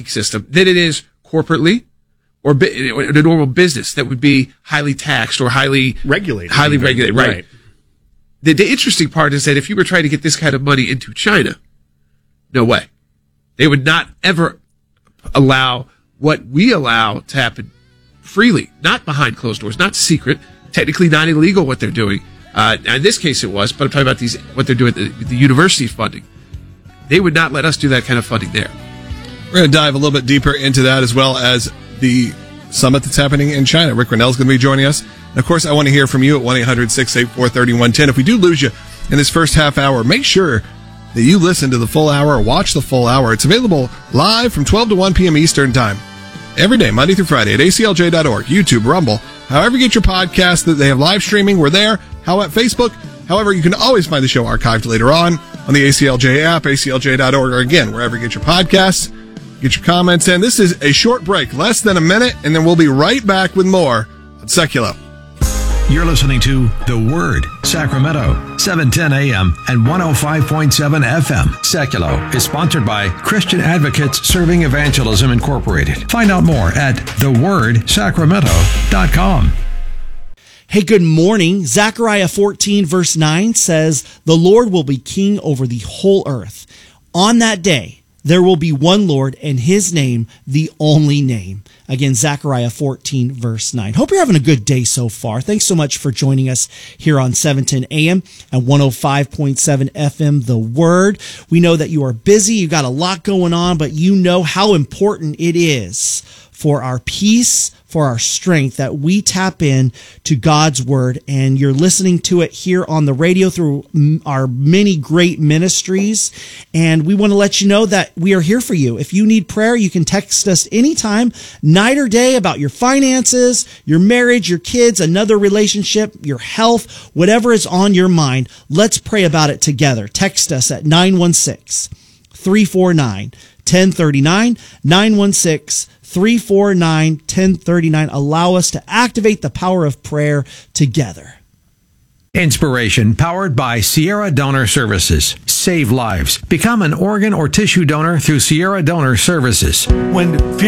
banking system than it is corporately or in a normal business that would be highly taxed or highly regulated. Right. The interesting part is that if you were trying to get this kind of money into China, no way. They would not ever allow what we allow to happen freely, not behind closed doors, not secret, technically not illegal what they're doing. In this case it was, but I'm talking about what they're doing with the university funding. They would not let us do that kind of funding there. We're going to dive a little bit deeper into that as well as the summit that's happening in China. Rick Grenell's going to be joining us. And of course, I want to hear from you at 1-800-684-3110. If we do lose you in this first half hour, make sure that you listen to the full hour or watch the full hour. It's available live from 12 to 1 p.m. Eastern Time. Every day, Monday through Friday at aclj.org, YouTube, Rumble. However you get your podcasts, that they have live streaming, we're there. How at Facebook? However, you can always find the show archived later on the ACLJ app, aclj.org, or again, wherever you get your podcasts. Get your comments in. This is a short break, less than a minute, and then we'll be right back with more on Seculo. You're listening to The Word, Sacramento, 710 AM and 105.7 FM. Seculo is sponsored by Christian Advocates Serving Evangelism Incorporated. Find out more at thewordsacramento.com. Hey, good morning. Zechariah 14 verse 9 says, "The Lord will be king over the whole earth. On that day, there will be one Lord, and his name, the only name." Again, Zechariah 14, verse 9. Hope you're having a good day so far. Thanks so much for joining us here on 710 AM and 105.7 FM, The Word. We know that you are busy. You've got a lot going on, but you know how important it is for our peace, for our strength, that we tap in to God's Word. And you're listening to it here on the radio through our many great ministries. And we want to let you know that we are here for you. If you need prayer, you can text us anytime, night or day, about your finances, your marriage, your kids, another relationship, your health, whatever is on your mind. Let's pray about it together. Text us at 916-349-1039, 916-349-1039. Allow us to activate the power of prayer together. Inspiration powered by Sierra Donor Services. Save lives. Become an organ or tissue donor through Sierra Donor Services. When